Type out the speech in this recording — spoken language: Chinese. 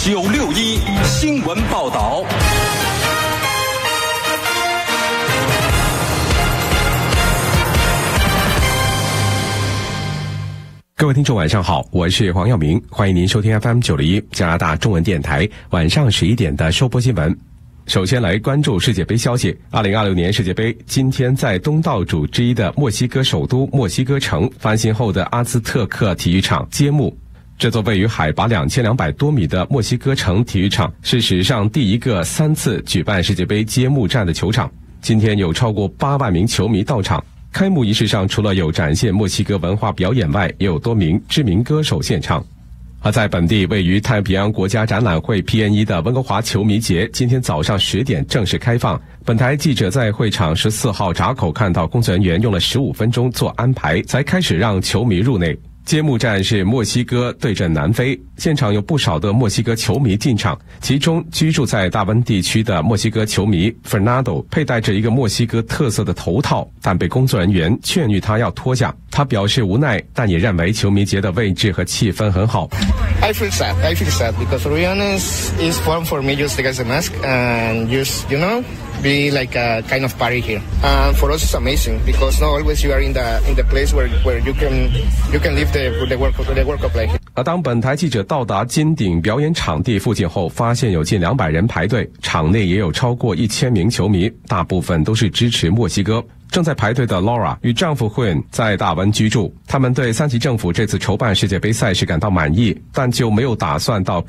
961新闻报道。 各位听众晚上好，我是黄耀明，欢迎您收听 FM901 加拿大中文电台晚上11点的收播新闻。首先来关注世界杯消息。2026年世界杯今天在东道主之一的墨西哥首都墨西哥城翻新后的阿兹特克体育场揭幕。这座位于海拔2200多米的墨西哥城体育场是史上第一个3次举办世界杯揭幕战的球场。今天有超过8万名球迷到场。开幕仪式上除了有展现墨西哥文化表演外，也有多名知名歌手献唱。而在本地位于太平洋国家展览会 PN1 的温哥华球迷节今天早上10点正式开放。本台记者在会场14号闸口看到工作人员用了15分钟做安排，才开始让球迷入内。揭幕战是墨西哥对阵南非，现场有不少的墨西哥球迷进场，其中居住在大温地区的墨西哥球迷 Fernando 佩戴着一个墨西哥特色的头套，但被工作人员劝喻他要脱下。他表示无奈，但也认为球迷节的位置和气氛很好。 I feel sad because to be honest, it's fun for me just take as a mask and just, be like a kind of party here. And for us, it's amazing because not always you are in the place where you can live the World Cup like. 而当本台记者到达金顶表演场地附近后，发现有近200人排队，场内也有超过1000名球迷，大部分都是支持墨西哥。正在排队的 Laura 与丈夫 Juan 在大温居住，他们对3级政府这次筹办世界杯赛事感到满意，但就没有打算到